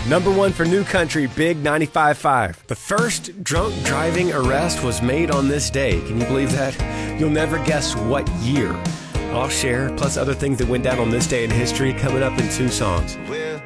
Number one for New Country, Big 95.5. The first drunk driving arrest was made on this day. Can you believe that? You'll never guess what year. I'll share, plus other things that went down on this day in history, coming up in two songs.